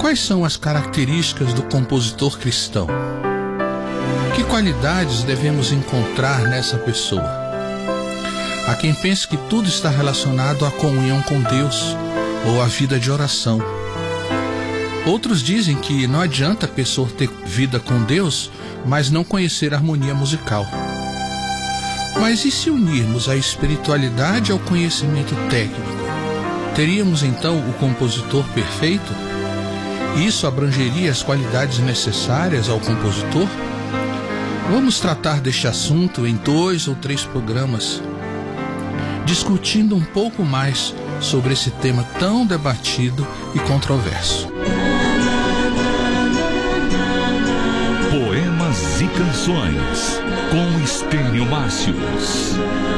Quais são as características do compositor cristão? Que qualidades devemos encontrar nessa pessoa? Há quem pense que tudo está relacionado à comunhão com Deus ou à vida de oração. Outros dizem que não adianta a pessoa ter vida com Deus, mas não conhecer a harmonia musical. Mas e se unirmos a espiritualidade ao conhecimento técnico? Teríamos então o compositor perfeito? Isso abrangeria as qualidades necessárias ao compositor? Vamos tratar deste assunto em 2 ou 3 programas, discutindo um pouco mais sobre esse tema tão debatido e controverso. Poemas e canções, com Estênio Márcios.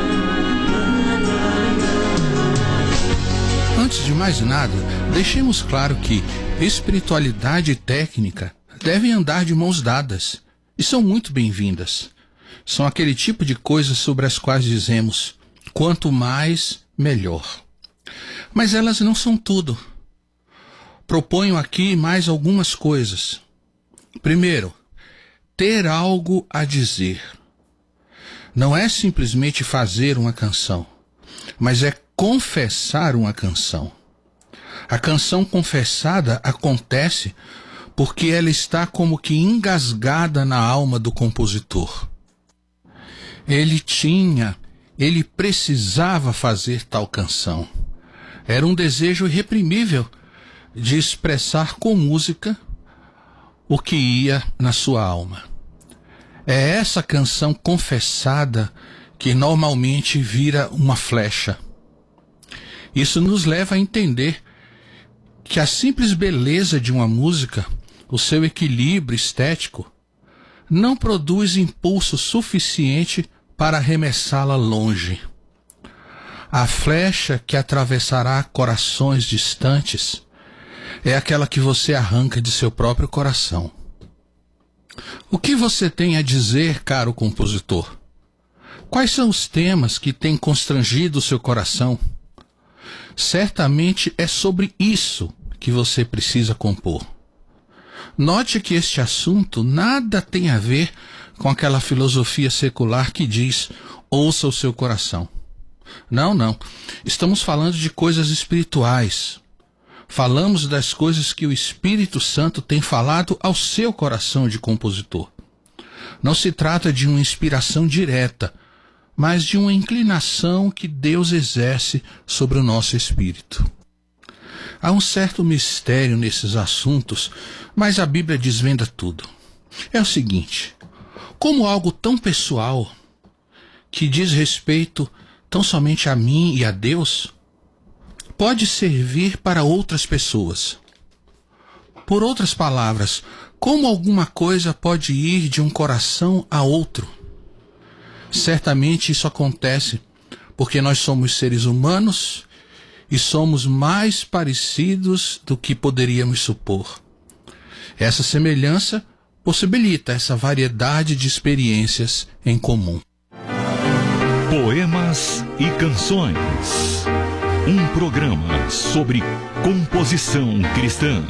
Antes de mais nada, deixemos claro que espiritualidade e técnica devem andar de mãos dadas e são muito bem-vindas. São aquele tipo de coisas sobre as quais dizemos, quanto mais, melhor. Mas elas não são tudo. Proponho aqui mais algumas coisas. Primeiro, ter algo a dizer. Não é simplesmente fazer uma canção, mas é confessar uma canção. A canção confessada acontece porque ela está como que engasgada na alma do compositor. Ele precisava fazer tal canção. Era um desejo irreprimível de expressar com música o que ia na sua alma. É essa canção confessada que normalmente vira uma flecha. Isso nos leva a entender que a simples beleza de uma música, o seu equilíbrio estético, não produz impulso suficiente para arremessá-la longe. A flecha que atravessará corações distantes é aquela que você arranca de seu próprio coração. O que você tem a dizer, caro compositor? Quais são os temas que têm constrangido o seu coração? Certamente é sobre isso que você precisa compor. Note que este assunto nada tem a ver com aquela filosofia secular que diz, ouça o seu coração. Não. Estamos falando de coisas espirituais. Falamos das coisas que o Espírito Santo tem falado ao seu coração de compositor. Não se trata de uma inspiração direta, mas de uma inclinação que Deus exerce sobre o nosso espírito. Há um certo mistério nesses assuntos, mas a Bíblia desvenda tudo. É o seguinte, como algo tão pessoal, que diz respeito tão somente a mim e a Deus, pode servir para outras pessoas. Por outras palavras, como alguma coisa pode ir de um coração a outro? Certamente isso acontece porque nós somos seres humanos e somos mais parecidos do que poderíamos supor. Essa semelhança possibilita essa variedade de experiências em comum. Poemas e canções. Um programa sobre composição cristã.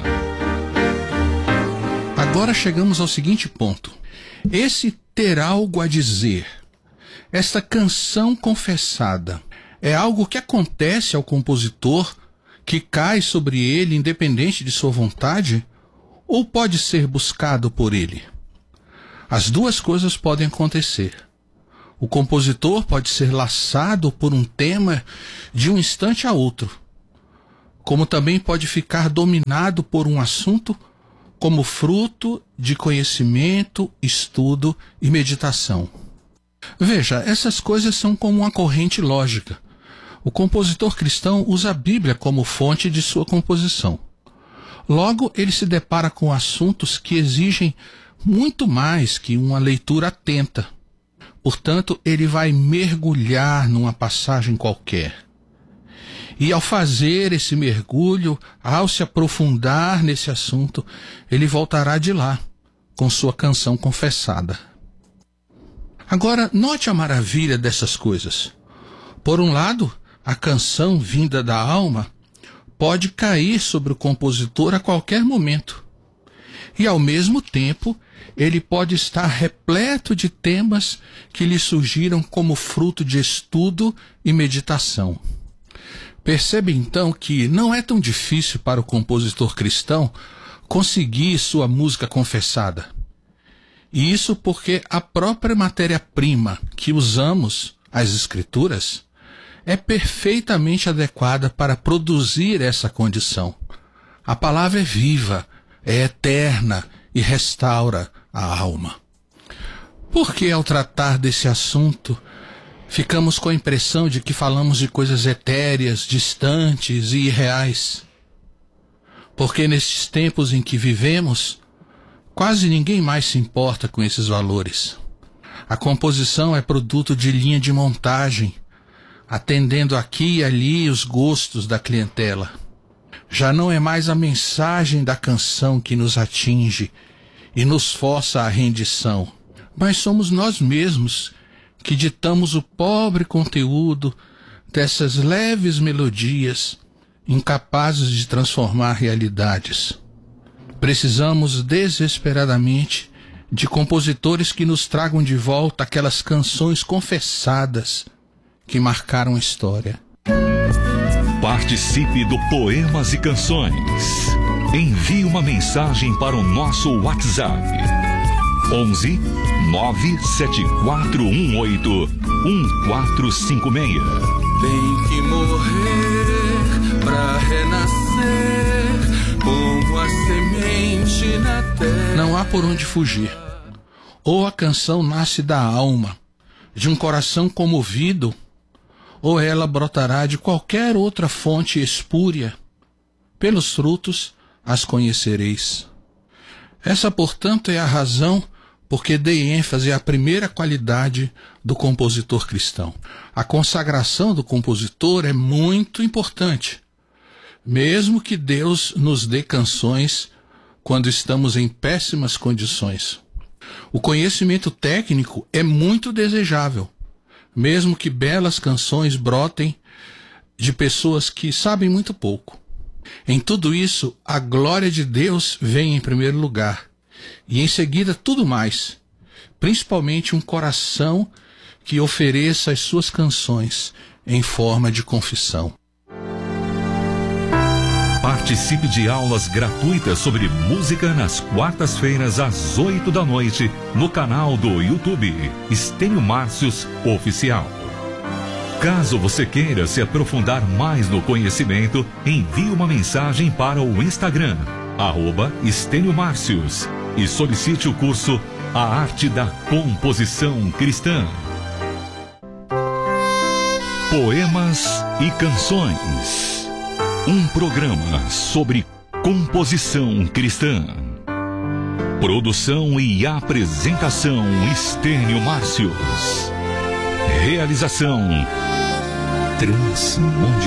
Agora chegamos ao seguinte ponto. Esse ter algo a dizer, esta canção confessada, é algo que acontece ao compositor, que cai sobre ele independente de sua vontade, ou pode ser buscado por ele? As duas coisas podem acontecer. O compositor pode ser laçado por um tema de um instante a outro, como também pode ficar dominado por um assunto como fruto de conhecimento, estudo e meditação. Veja, essas coisas são como uma corrente lógica. O compositor cristão usa a Bíblia como fonte de sua composição. Logo, ele se depara com assuntos que exigem muito mais que uma leitura atenta. Portanto, ele vai mergulhar numa passagem qualquer. E ao fazer esse mergulho, ao se aprofundar nesse assunto, ele voltará de lá, com sua canção confessada. Agora, note a maravilha dessas coisas. Por um lado, a canção vinda da alma pode cair sobre o compositor a qualquer momento. E, ao mesmo tempo, ele pode estar repleto de temas que lhe surgiram como fruto de estudo e meditação. Percebe, então, que não é tão difícil para o compositor cristão conseguir sua música confessada. E isso porque a própria matéria-prima que usamos, as Escrituras, é perfeitamente adequada para produzir essa condição. A palavra é viva, é eterna e restaura a alma. Por que, ao tratar desse assunto, ficamos com a impressão de que falamos de coisas etéreas, distantes e irreais? Porque nestes tempos em que vivemos, quase ninguém mais se importa com esses valores. A composição é produto de linha de montagem, atendendo aqui e ali os gostos da clientela. Já não é mais a mensagem da canção que nos atinge e nos força à rendição, mas somos nós mesmos que ditamos o pobre conteúdo dessas leves melodias incapazes de transformar realidades. Precisamos desesperadamente de compositores que nos tragam de volta aquelas canções confessadas que marcaram a história. Participe do Poemas e Canções. Envie uma mensagem para o nosso WhatsApp. 11 97418 1456. Tem que morrer pra renascer como a semente na terra. Não há por onde fugir. Ou a canção nasce da alma, de um coração comovido, ou ela brotará de qualquer outra fonte espúria. Pelos frutos as conhecereis. Essa, portanto, é a razão porque dei ênfase à primeira qualidade do compositor cristão. A consagração do compositor é muito importante, mesmo que Deus nos dê canções quando estamos em péssimas condições. O conhecimento técnico é muito desejável, mesmo que belas canções brotem de pessoas que sabem muito pouco. Em tudo isso, a glória de Deus vem em primeiro lugar, e em seguida tudo mais, principalmente um coração que ofereça as suas canções em forma de confissão. Participe de aulas gratuitas sobre música nas quartas-feiras às 8 da noite no canal do YouTube Estênio Márcios Oficial. Caso você queira se aprofundar mais no conhecimento, envie uma mensagem para o Instagram @Estênio Márcios e solicite o curso A Arte da Composição Cristã. Poemas e Canções. Um programa sobre composição cristã. Produção e apresentação Estênio Márcios. Realização Transmundial.